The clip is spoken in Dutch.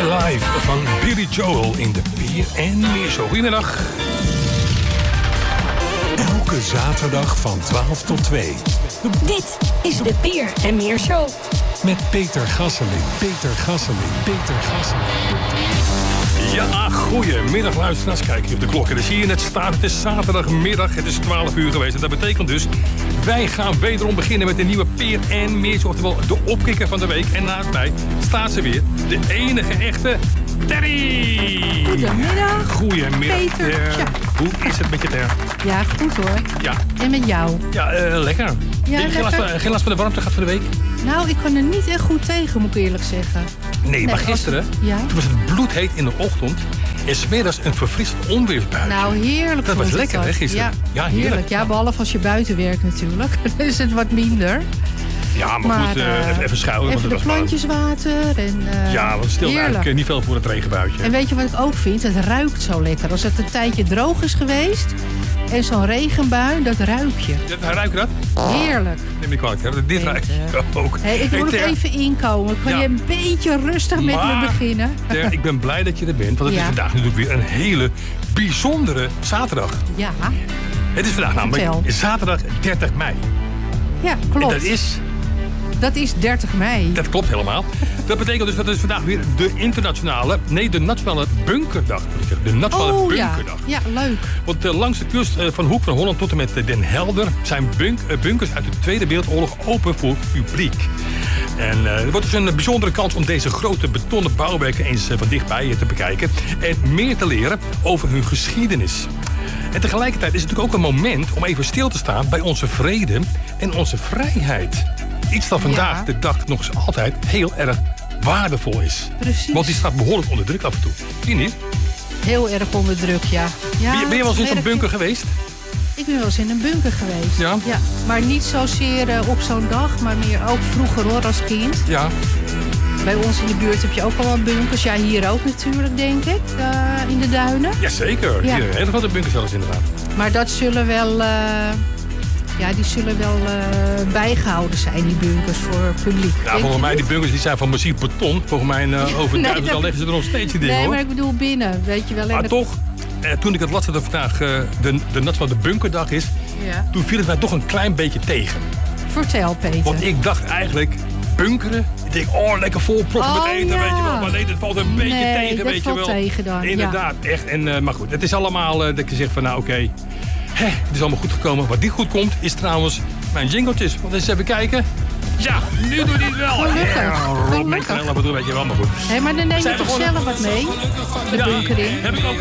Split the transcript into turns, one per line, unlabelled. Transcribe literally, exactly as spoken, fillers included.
Alive van Billy Joel in de Peer en Meer Show. Goedemiddag.
Elke zaterdag van twaalf tot twee.
Dit is de Peer en Meer Show.
Met Peter Gasseling, Peter Gasseling, Peter Gasseling.
Ja, goedemiddag luisteraars. Kijk hier op de klok en dan zie je het staat. Het is zaterdagmiddag, het is twaalf uur geweest. En dat betekent dus, wij gaan wederom beginnen met een nieuwe Peer en Meer Show. Oftewel de opkikker van de week. En naast mij staat ze weer, de enige echte Terry.
Goedemiddag.
Goedemiddag.
Peter.
Ter.
Ja.
Hoe is het met je, Ter?
Ja, goed hoor.
Ja.
En met jou?
Ja, uh, lekker.
Ja,
geen, last van, geen last van de warmte gehad van de week?
Nou, ik kan er niet echt goed tegen, moet ik eerlijk zeggen.
Nee,
Nee,
maar
als
gisteren,
het- ja.
toen was het bloedheet in de ochtend. En 's middags een verfrissend onweersbuitje.
Nou, heerlijk.
Dat was
vond ik
lekker, hè, gisteren?
Ja,
Ja, heerlijk.
heerlijk. Ja, behalve als je buiten werkt natuurlijk. Dan is het wat minder.
Ja, maar,
Maar,
goed, uh,
eh,
even, even schuilen.
Even
want
de
het was gewoon-
plantjes water. En, uh,
Ja, want het stelde
heerlijk.
eigenlijk uh, niet veel voor het regenbuitje.
En weet je wat ik ook vind? Het ruikt zo lekker. Als het een tijdje droog is geweest en zo'n regenbui, dat ruik je.
Ja, ruik je dat?
Heerlijk.
Neem niet kwalijk, hè? Dit
Peter.
ruik je ook.
Hey, ik wil nog
Ter,
even inkomen. Kan
Ja.
je een beetje rustig met
Maar,
me beginnen?
Ter, ik ben blij dat je er bent, want het
Ja.
is vandaag natuurlijk weer een hele bijzondere zaterdag.
Ja,
Het is vandaag namelijk
Vertel.
zaterdag dertig mei.
ja,
En
klopt.
dat is...
Dat is dertig mei.
Dat klopt helemaal. Dat betekent dus dat het vandaag weer de internationale... Nee, de nationale bunkerdag. moet ik zeggen. De nationale
Oh ja.
bunkerdag.
Ja, leuk.
Want uh, langs de kust uh, van Hoek van Holland tot en met uh, Den Helder... zijn bunk, uh, bunkers uit de Tweede Wereldoorlog open voor publiek. En uh, er wordt dus een bijzondere kans om deze grote betonnen bouwwerken eens uh, van dichtbij uh, te bekijken. En meer te leren over hun geschiedenis. En tegelijkertijd is het natuurlijk ook een moment om even stil te staan... bij onze vrede en onze vrijheid. Iets dat vandaag
Ja.
de dag nog eens altijd heel erg waardevol is.
Precies.
Want die staat behoorlijk onder druk af en toe. Zie je niet?
Heel erg onder druk, ja. ja
Ben je, ben je wel eens in zo'n
merk
bunker
je.
geweest?
Ik ben wel eens in een bunker geweest.
Ja?
Maar niet zozeer uh, op zo'n dag, maar meer ook vroeger hoor, als kind.
Ja.
Bij ons in de buurt heb je ook al wat bunkers. Ja, hier ook natuurlijk, denk ik. Uh, in de duinen.
Jazeker.
Ja.
Hier een hele grote bunker zelfs inderdaad.
Maar dat zullen wel... Uh, ja, die zullen wel uh, bijgehouden zijn, die bunkers, voor publiek.
Ja,
Denk
volgens
je
mij
niet?
die bunkers die zijn van massief beton. Volgens mij uh, over
Nee,
duizend
dat-
al leggen ze er nog steeds die dingen
Nee,
hoor.
maar ik bedoel binnen, weet je wel. En
Maar
dat-
toch, eh, toen ik het las dat het vandaag uh, de, de nationale bunkerdag is...
Ja.
toen viel het mij toch een klein beetje tegen.
Vertel, Peter.
Want ik dacht eigenlijk, bunkeren... Ik denk, oh, lekker vol proppen
Oh,
met eten,
ja.
weet je wel. Maar nee, dat valt een beetje
Nee,
tegen,
dat
weet je
valt
wel.
tegen dan, ja.
Inderdaad, echt. En, uh, maar goed, het is allemaal uh, dat je zegt van, nou oké... Okay, het is allemaal goed gekomen. Wat niet goed komt, is trouwens mijn jingletjes. Want eens even kijken. Ja, nu doet hij het wel.
Gelukkig,
Ja, Rob
gelukkig.
McNally, wat doe weet je wel, maar goed.
Hé, maar dan neem je
Zijn we
toch
gewoon-
zelf wat mee? De
Ja,
bunker in.
heb ik ook